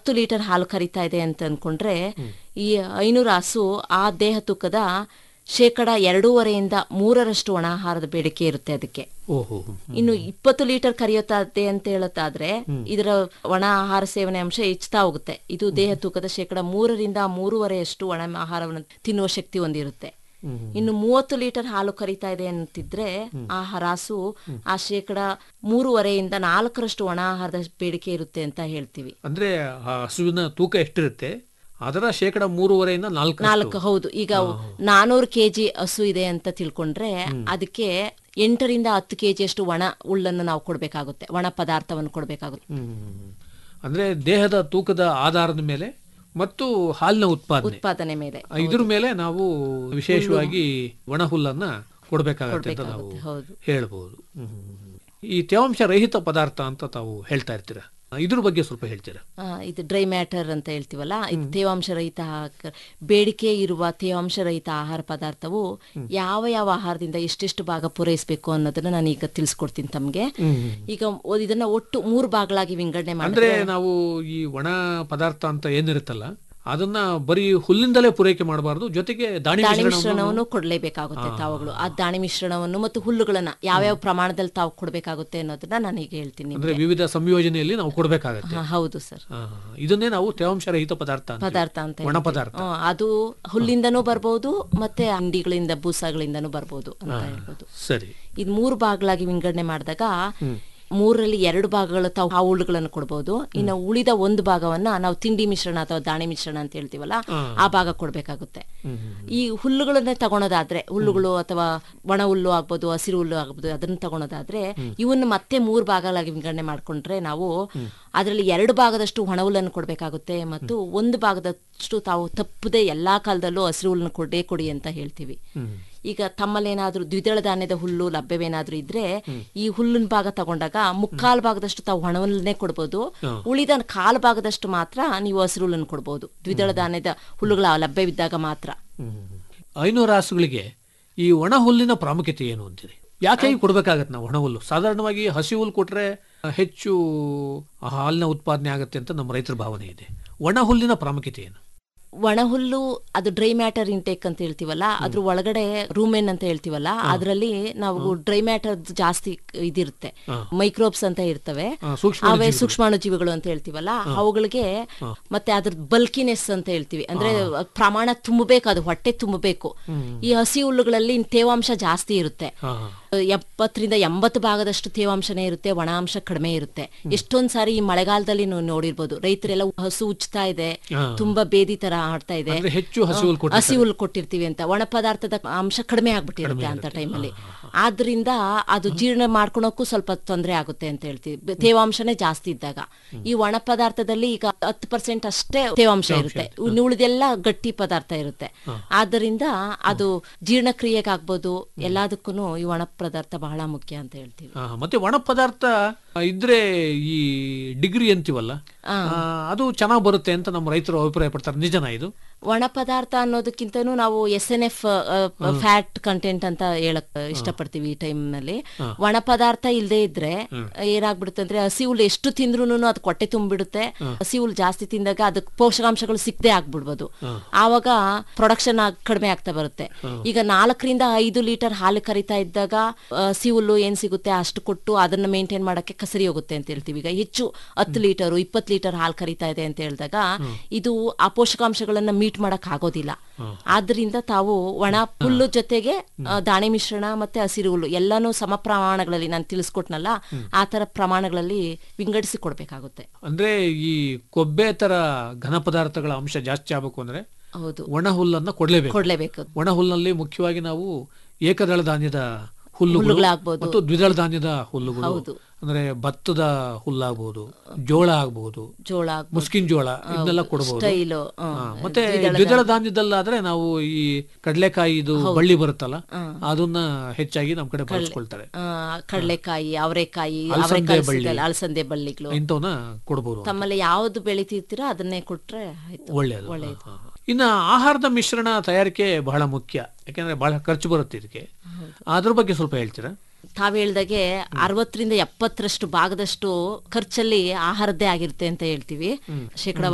10 litre ಹಾಲು ಕರಿತಾ ಇದೆ ಅಂತ ಅನ್ಕೊಂಡ್ರೆ ಈ 500 ಹಸು ಆ ದೇಹ ತೂಕದ 2.5% ಒಣ ಆಹಾರದ ಬೇಡಿಕೆ ಇರುತ್ತೆ ಅದಕ್ಕೆ. ಇನ್ನು 20 ಲೀಟರ್ ಕರಿಯುತ್ತದೆ ಅಂತ ಹೇಳುತ್ತಾದ್ರೆ ಇದರ ಒಣ ಆಹಾರ ಸೇವನೆ ಅಂಶ ಹೆಚ್ಚುತ್ತಾ ಹೋಗುತ್ತೆ. ಇದು ದೇಹ ತೂಕದ 3.3% ಒಣ ಆಹಾರವನ್ನು ತಿನ್ನುವ ಶಕ್ತಿ ಹೊಂದಿರುತ್ತೆ. ಇನ್ನು 30 ಲೀಟರ್ ಹಾಲು ಕರಿತಾ ಇದೆ ಅಂತಿದ್ರೆ ಆ ಹರಾಸು ಆ 3.5% ಒಣ ಆಹಾರದ ಬೇಡಿಕೆ ಇರುತ್ತೆ ಅಂತ ಹೇಳ್ತೀವಿ. ಅಂದ್ರೆ ಹಸುವಿನ ತೂಕ ಎಷ್ಟಿರುತ್ತೆ ಅದರ 3.5-4%. ಹೌದು. ಈಗ 400 kg ಹಸು ಇದೆ ಅಂತ ತಿಳ್ಕೊಂಡ್ರೆ ಅದಕ್ಕೆ 8-10 kg ಅಷ್ಟು ಒಣ ಹುಲ್ಲನ್ನು ನಾವು ಕೊಡ್ಬೇಕಾಗುತ್ತೆ, ಒಣ ಪದಾರ್ಥವನ್ನು ಕೊಡ್ಬೇಕಾಗುತ್ತೆ. ಅಂದ್ರೆ ದೇಹದ ತೂಕದ ಆಧಾರದ ಮೇಲೆ ಮತ್ತು ಹಾಲಿನ ಉತ್ಪಾದನೆ ಮೇಲೆ ಇದ್ರ ಮೇಲೆ ನಾವು ವಿಶೇಷವಾಗಿ ಒಣ ಹುಲ್ಲನ್ನ ಕೊಡಬೇಕಾಗುತ್ತೆ ಅಂತ ನಾವು ಹೇಳ್ಬಹುದು. ಈ ತೇವಾಂಶ ರಹಿತ ಪದಾರ್ಥ ಅಂತ ತಾವು ಹೇಳ್ತಾ ಇರ್ತೀರಾ, ಇದ್ರ ಬಗ್ಗೆ ಸ್ವಲ್ಪ ಹೇಳ್ತೀರಾ? ಇದು ಡ್ರೈ ಮ್ಯಾಟರ್ ಅಂತ ಹೇಳ್ತೀವಲ್ಲ, ಇದು ತೇವಾಂಶ ರಹಿತ ಬೇಡಿಕೆ ಇರುವ ತೇವಾಂಶ ರಹಿತ ಆಹಾರ ಪದಾರ್ಥವು ಯಾವ ಯಾವ ಆಹಾರದಿಂದ ಎಷ್ಟೆಷ್ಟು ಭಾಗ ಪೂರೈಸಬೇಕು ಅನ್ನೋದನ್ನ ನಾನು ಈಗ ತಿಳಿಸ್ಕೊಡ್ತೀನಿ ತಮ್ಗೆ. ಈಗ ಇದನ್ನ ಒಟ್ಟು 3 ಭಾಗಗಳಾಗಿ ವಿಂಗಡಣೆ ಮಾಡಿದ್ರೆ, ಅಂದ್ರೆ ನಾವು ಈ ಒಣ ಪದಾರ್ಥ ಅಂತ ಏನಿರುತ್ತಲ್ಲ ಅದನ್ನ ಬರೀ ಹುಲ್ಲಿಂದಲೇ ಪೂರೈಕೆ ಮಾಡಬಾರದು, ಜೊತೆಗೆ ದಾಣಿ ಮಿಶ್ರಣವನ್ನು ಕೊಡ್ಲೇಬೇಕಾಗುತ್ತೆ ತಾವುಗಳು. ಆ ದಾಣಿ ಮಿಶ್ರಣವನ್ನು ಮತ್ತು ಹುಲ್ಲುಗಳನ್ನ ಯಾವ್ಯಾವ ಪ್ರಮಾಣದಲ್ಲಿ ತಾವು ಕೊಡ್ಬೇಕಾಗುತ್ತೆ ಅನ್ನೋದನ್ನ ನಾನು ಈಗ ಹೇಳ್ತೀನಿ. ಅಂದ್ರೆ ವಿವಿಧ ಸಂಯೋಜನೆಯಲ್ಲಿ ನಾವು ಕೊಡ್ಬೇಕಾಗುತ್ತೆ. ಹೌದು ಸರ್. ಇದನ್ನೇ ನಾವು ತೇವಾಂಶ ರಹಿತ ಪದಾರ್ಥ ಅಂತ ಒಣ ಪದಾರ್ಥ. ಅದು ಹುಲ್ಲಿಂದನೂ ಬರ್ಬೋದು ಮತ್ತೆ ಅಂಡಿಗಳಿಂದ ಬೂಸಗಳಿಂದನೂ ಬರ್ಬೋದು ಅಂತ ಹೇಳ್ಬೋದು. ಸರಿ. ಇದು 3 ಭಾಗಗಳಾಗಿ ವಿಂಗಡಣೆ ಮಾಡಿದಾಗ 3ರಲ್ಲಿ 2 ಭಾಗಗಳು ತಾವು ಆ ಹುಲ್ಲುಗಳನ್ನು ಕೊಡ್ಬೋದು. ಇನ್ನು ಉಳಿದ 1 ಭಾಗವನ್ನ ನಾವು ತಿಂಡಿ ಮಿಶ್ರಣ ಅಥವಾ ದಾಣಿ ಮಿಶ್ರಣ ಅಂತ ಹೇಳ್ತೀವಲ್ಲ ಆ ಭಾಗ ಕೊಡ್ಬೇಕಾಗುತ್ತೆ. ಈ ಹುಲ್ಲುಗಳನ್ನೇ ತಗೊಳೋದಾದ್ರೆ, ಹುಲ್ಲುಗಳು ಅಥವಾ ಒಣ ಹುಲ್ಲು ಆಗ್ಬೋದು, ಹಸಿರು ಹುಲ್ಲು ಆಗ್ಬೋದು, ಅದನ್ನ ತಗೊಳೋದಾದ್ರೆ ಇವನ್ನ ಮತ್ತೆ 3 ಭಾಗಗಳಾಗಿ ವಿಂಗಡಣೆ ಮಾಡ್ಕೊಂಡ್ರೆ ನಾವು ಅದರಲ್ಲಿ 2 ಭಾಗದಷ್ಟು ಒಣ ಹುಲ್ಲನ್ನು ಕೊಡ್ಬೇಕಾಗುತ್ತೆ ಮತ್ತು 1 ಭಾಗದಷ್ಟು ತಾವು ತಪ್ಪದೆ ಎಲ್ಲಾ ಕಾಲದಲ್ಲೂ ಹಸಿರು ಹುಲ್ಲನ್ನು ಕೊಡಿ ಅಂತ ಹೇಳ್ತೀವಿ. ಈಗ ತಮ್ಮಲ್ಲೇನಾದ್ರೂ ದ್ವಿದಳ ಧಾನ್ಯದ ಹುಲ್ಲು ಲಭ್ಯವೇನಾದ್ರೂ ಇದ್ರೆ ಈ ಹುಲ್ಲಿನ ಭಾಗ ತಗೊಂಡಾಗ 3/4 ಭಾಗದಷ್ಟು ತಾವು ಒಣ ಹುಲ್ಲನ್ನೇ ಕೊಡ್ಬೋದು, ಉಳಿದ 1/4 ಭಾಗದಷ್ಟು ಮಾತ್ರ ನೀವು ಹಸಿರು ಹುಲ್ಲನ್ನು ಕೊಡ್ಬೋದು, ದ್ವಿದಳ ಧಾನ್ಯದ ಹುಲ್ಲುಗಳ ಲಭ್ಯವಿದ್ದಾಗ ಮಾತ್ರ. 500 ಹಸುಗಳಿಗೆ ಈ ಒಣ ಹುಲ್ಲಿನ ಪ್ರಾಮುಖ್ಯತೆ ಏನು ಅಂತೀರಿ? ಯಾಕೆ ಕೊಡ್ಬೇಕಾಗತ್ತೆ ನಾವು ಒಣ ಹುಲ್ಲು? ಸಾಧಾರಣವಾಗಿ ಹಸಿ ಹುಲ್ಲು ಕೊಟ್ರೆ ಹೆಚ್ಚು ಹಾಲಿನ ಉತ್ಪಾದನೆ ಆಗುತ್ತೆ ಅಂತ ನಮ್ಮ ರೈತರ ಭಾವನೆ ಇದೆ. ಒಣ ಹುಲ್ಲಿನ ಪ್ರಾಮುಖ್ಯತೆ ಏನು? ಒಣ ಹುಲ್ಲು ಅದು ಡ್ರೈ ಮ್ಯಾಟರ್ ಇಂಟೇಕ್ ಅಂತ ಹೇಳ್ತೀವಲ್ಲ, ಅದ್ರ ಒಳಗಡೆ ರೂಮೆನ್ ಅಂತ ಹೇಳ್ತೀವಲ್ಲ, ಅದರಲ್ಲಿ ನಾವು ಡ್ರೈ ಮ್ಯಾಟರ್ ಜಾಸ್ತಿ ಇದಿರುತ್ತೆ, ಮೈಕ್ರೋಬ್ಸ್ ಅಂತ ಇರ್ತವೆ, ಅವೇ ಸೂಕ್ಷ್ಮಾಣು ಜೀವಿಗಳು ಅಂತ ಹೇಳ್ತೀವಲ್ಲ ಅವುಗಳಿಗೆ. ಮತ್ತೆ ಅದ್ರ ಬಲ್ಕಿನೆಸ್ ಅಂತ ಹೇಳ್ತೀವಿ, ಅಂದ್ರೆ ಪ್ರಮಾಣ ತುಂಬಬೇಕು, ಅದು ಹೊಟ್ಟೆ ತುಂಬಬೇಕು. ಈ ಹಸಿ ಹುಲ್ಲುಗಳಲ್ಲಿ ತೇವಾಂಶ ಜಾಸ್ತಿ ಇರುತ್ತೆ, 70-80 ಭಾಗದಷ್ಟು ತೇವಾಂಶನೇ ಇರುತ್ತೆ, ಒಣ ಅಂಶ ಕಡಿಮೆ ಇರುತ್ತೆ. ಎಷ್ಟೊಂದ್ ಸಾರಿ ಈ ಮಳೆಗಾಲದಲ್ಲಿ ನೀವು ನೋಡಿರ್ಬೋದು, ರೈತರೆಲ್ಲ ಹಸು ಉಚ್ತಾ ಇದೆ, ತುಂಬಾ ಬೇದಿ ತರ ಆಡ್ತಾ ಇದೆ, ಹಸಿ ಹುಲ್ಲು ಕೊಟ್ಟಿರ್ತೀವಿ ಅಂತ ಒಣ ಪದಾರ್ಥದ ಅಂಶ ಕಡಿಮೆ ಆಗ್ಬಿಟ್ಟಿರುತ್ತೆ ಅಂತ ಟೈಮಲ್ಲಿ. ಆದ್ರಿಂದ ಅದು ಜೀರ್ಣ ಮಾಡ್ಕೊಳಕ್ಕೂ ಸ್ವಲ್ಪ ತೊಂದರೆ ಆಗುತ್ತೆ ಅಂತ ಹೇಳ್ತೀವಿ, ತೇವಾಂಶನೇ ಜಾಸ್ತಿ ಇದ್ದಾಗ. ಈ ಒಣ ಪದಾರ್ಥದಲ್ಲಿ ಈಗ 10% ಅಷ್ಟೇ ತೇವಾಂಶ ಇರುತ್ತೆ, ಉಳಿದೆಲ್ಲ ಗಟ್ಟಿ ಪದಾರ್ಥ ಇರುತ್ತೆ. ಆದ್ದರಿಂದ ಅದು ಜೀರ್ಣಕ್ರಿಯೆಗಾಗ್ಬೋದು, ಎಲ್ಲದಕ್ಕೂ ಈ ಒಣ ಪದಾರ್ಥ ಬಹಳ ಮುಖ್ಯ ಅಂತ ಹೇಳ್ತೀವಿ. ಮತ್ತೆ ಒಣ ಪದಾರ್ಥ ಇದ್ರೆ ಈ ಡಿಗ್ರಿ ಅಂತೀವಲ್ಲ ಅದು ಚೆನ್ನಾಗಿ ಬರುತ್ತೆ ಅಂತ ನಮ್ಮ ರೈತರು ಅಭಿಪ್ರಾಯ ಪಡ್ತಾರೆ. ನಿಜನಾ ಇದು? ಒಣ ಪದಾರ್ಥ ಅನ್ನೋದಕ್ಕಿಂತನೂ ನಾವು SNF ಫ್ಯಾಟ್ ಕಂಟೆಂಟ್ ಅಂತ ಹೇಳಕ್ ಇಷ್ಟಪಡ್ತೀವಿ ಈ ಟೈಮ್ ನಲ್ಲಿ. ಒಣ ಪದಾರ್ಥ ಇಲ್ಲದೆ ಇದ್ರೆ ಏನಾಗ್ಬಿಡುತ್ತೆ ಅಂದ್ರೆ ಹಸಿ ಹುಲ್ಲು ಎಷ್ಟು ತಿಂದ್ರು ಅದು ಹೊಟ್ಟೆ ತುಂಬಿಡುತ್ತೆ. ಹಸಿ ಹುಲ್ಲು ಜಾಸ್ತಿ ತಿಂದಾಗ ಅದಕ್ಕೆ ಪೋಷಕಾಂಶಗಳು ಸಿಕ್ಕದೆ ಆಗ್ಬಿಡ್ಬೋದು, ಆವಾಗ ಪ್ರೊಡಕ್ಷನ್ ಕಡಿಮೆ ಆಗ್ತಾ ಬರುತ್ತೆ. ಈಗ 4-5 ಲೀಟರ್ ಹಾಲು ಕರಿತಾ ಇದ್ದಾಗ ಹಸಿ ಹುಲ್ಲು ಏನ್ ಸಿಗುತ್ತೆ ಅಷ್ಟು ಕೊಟ್ಟು ಅದನ್ನ ಮೇಂಟೈನ್ ಮಾಡಕ್ಕೆ ಕಸರಿ ಹೋಗುತ್ತೆ ಅಂತ ಹೇಳ್ತೀವಿ. ಈಗ ಹೆಚ್ಚು 10 ಲೀಟರ್ 20 ಲೀಟರ್ ಹಾಲು ಕರಿತಾ ಇದೆ ಅಂತ ಹೇಳಿದಾಗ ಇದು ಆ ಪೋಷಕಾಂಶಗಳನ್ನ ಮೀಟ್ ಮಾಡಕ್ ಆಗೋದಿಲ್ಲ. ಆದ್ರಿಂದ ತಾವು ಒಣ ಹುಲ್ಲು ಜೊತೆಗೆ ದಾಣಿ ಮಿಶ್ರಣ ಮತ್ತೆ ಹಸಿರು ಹುಲ್ಲು ಎಲ್ಲಾನು ಸಮ ಪ್ರಮಾಣಗಳಲ್ಲಿ ನಾನು ತಿಳಿಸ್ಕೊಟ್ನಲ್ಲ ಆ ತರ ಪ್ರಮಾಣಗಳಲ್ಲಿ ವಿಂಗಡಿಸಿ ಕೊಡ್ಬೇಕಾಗುತ್ತೆ. ಅಂದ್ರೆ ಈ ಕೊಬ್ಬೆ ತರ ಘನ ಪದಾರ್ಥಗಳ ಅಂಶ ಜಾಸ್ತಿ ಆಗಬೇಕು ಅಂದ್ರೆ ಹೌದು ಒಣ ಹುಲ್ಲನ್ನ ಕೊಡ್ಲೇಬೇಕು. ಒಣ ಹುಲ್ಲಿನಲ್ಲಿ ಮುಖ್ಯವಾಗಿ ನಾವು ಏಕದಳ ಧಾನ್ಯದ ಹುಲ್ಲುಗಳಾಗಬಹುದು ಮತ್ತು ದ್ವಿದಳ ಧಾನ್ಯದ ಹುಲ್ಲುಗಳು, ಅಂದ್ರೆ ಭತ್ತದ ಹುಲ್ಲಾಗಬಹುದು, ಜೋಳ ಆಗಬಹುದು, ಮುಸ್ಕಿನ್ ಜೋಳ ಇದನ್ನೆಲ್ಲ ಕೊಡಬಹುದು. ಮತ್ತೆ ದ್ವಿದಳ ಧಾನ್ಯದಲ್ಲಾದ್ರೆ ನಾವು ಈ ಕಡಲೆಕಾಯಿ ಇದು ಬಳ್ಳಿ ಬರುತ್ತಲ್ಲ ಅದನ್ನ ಹೆಚ್ಚಾಗಿ ನಮ್ ಕಡೆ ಬಳಸ್ಕೊಳ್ತಾರೆ. ಕಡಲೆಕಾಯಿ, ಅವರೆಕಾಯಿ, ಅಲಸಂದೆ ಬಳ್ಳಿಗಳು ಇಂಥವನ್ನ ಕೊಡಬಹುದು. ತಮ್ಮಲ್ಲಿ ಯಾವ್ದು ಬೆಳಿತಿರ್ತೀರೋ ಅದನ್ನೇ ಕೊಟ್ರೆ ಒಳ್ಳೆಯದು. ಇನ್ನ ಆಹಾರದ ಮಿಶ್ರಣ ತಯಾರಿಕೆ ಬಹಳ ಮುಖ್ಯ, ಯಾಕಂದ್ರೆ ಬಹಳ ಖರ್ಚು ಬರುತ್ತೆ ಇದಕ್ಕೆ. ಅದ್ರ ಬಗ್ಗೆ ಸ್ವಲ್ಪ ಹೇಳ್ತೀರಾ? ತಾವ್ ಹೇಳ್ದಾಗೆ 60-70% ಭಾಗದಷ್ಟು ಖರ್ಚಲ್ಲಿ ಆಹಾರದ್ದೇ ಆಗಿರುತ್ತೆ ಅಂತ ಹೇಳ್ತೀವಿ.